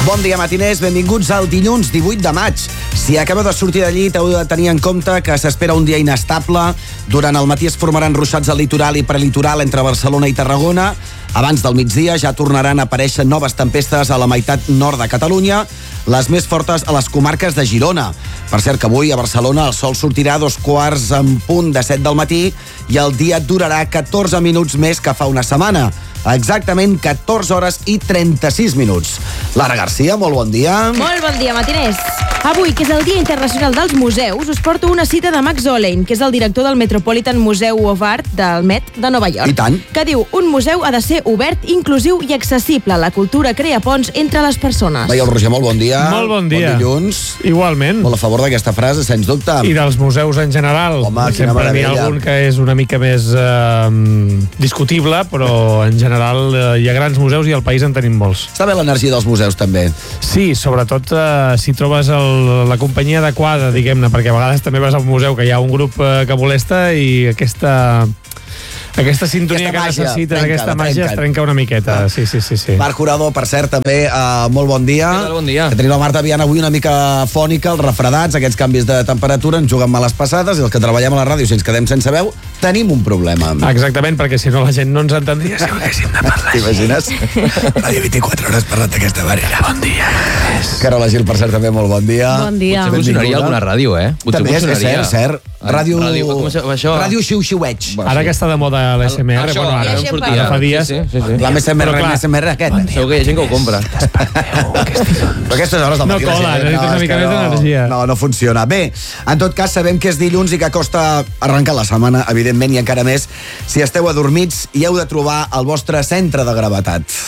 Bon dia, matiners. Benvinguts al dilluns 18 de maig. Si acabeu de sortir de llit, heu de tenir en compte que s'espera un dia inestable. Durant el matí es formaran ruixats al litoral i prelitoral entre Barcelona i Tarragona. Abans del migdia ja tornaran a aparèixer noves tempestes a la meitat nord de Catalunya, les més fortes a les comarques de Girona. Per cert que avui a Barcelona el sol sortirà a 7:15 del matí i el dia durarà 14 minuts més que fa una setmana. Exactament 14 hores i 36 minuts. Lara Garcia, molt bon dia. Molt bon dia, matiners. Avui, que és el Dia Internacional dels Museus, us porto una cita de Max Olein, que és el director del Metropolitan Museum of Art del Met de Nova York. I tant. Que diu, un museu ha de ser obert, inclusiu i accessible. La cultura crea ponts entre les persones. Veia el Roger, molt bon dia. Molt bon dia. Bon dilluns. Igualment. Molt a favor d'aquesta frase, sens dubte. I dels museus en general. Home, quina sempre n'hi ha meravella. algun que és una mica més discutible, però en general hi ha grans museus i al país en tenim molts. Està bé l'energia dels museus, també. Sí, sobretot si trobes la companyia adequada, diguem-ne, perquè a vegades també vas a un museu que hi ha un grup que molesta i aquesta sintonia que necessita, aquesta màgia es trenca una miqueta. Sí. Marc Jurado, per cert, també, molt bon dia. Què tal, bon dia. Que tenim la Marta Viana avui una mica fònica, els refredats, aquests canvis de temperatura, ens juguen males passades i els que treballem a la ràdio, si ens quedem sense veu, tenim un problema. Exactament, perquè si no la gent no ens entendria si ho haguéssim de parlar. T'imagines? Ràdio 24 hores parlant d'aquesta manera. Bon dia. Carola Gil, per cert, també molt bon dia. Bon dia. Potser funcionaria alguna ràdio, Potser També és funcionaria. cert. Ràdio... Com això? Ràdio xiu-xiueig. Ara que està de moda l'SMR, Això, bueno, ara ja sortirà. fa dies. Sí. La MSMR aquest. Segur que hi ha gent que ho compra. Però aquestes hores del matí... No cola, necessites una mica més d'energia. No funciona. Bé, en tot cas, sabem que és dilluns i que costa arrencar la setmana, evidentment, i encara més si esteu adormits i heu de trobar el vostre centre de gravetat.